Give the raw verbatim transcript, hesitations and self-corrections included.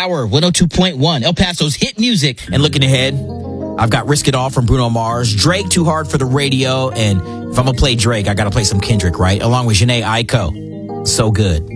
Hour, one oh two point one, El Paso's hit music. And looking ahead, I've got Risk It All from Bruno Mars, Drake, Too Hard for the Radio, and if I'm going to play Drake, I got to play some Kendrick, right? Along with Jhené Aiko. So good.